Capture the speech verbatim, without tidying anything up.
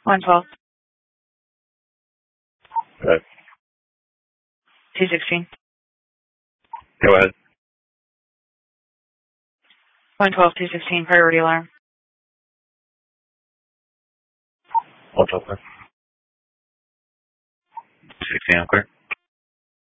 one twelve. Good. two sixteen. Go ahead. one twelve, two sixteen, priority alarm. one twelve. two sixteen, clear.